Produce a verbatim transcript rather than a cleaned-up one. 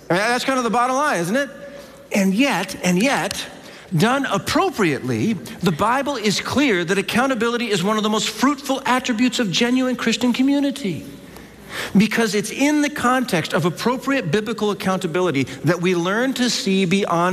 I mean, that's kind of the bottom line, isn't it? And yet, and yet, done appropriately, the Bible is clear that accountability is one of the most fruitful attributes of genuine Christian community. Because it's in the context of appropriate biblical accountability that we learn to see beyond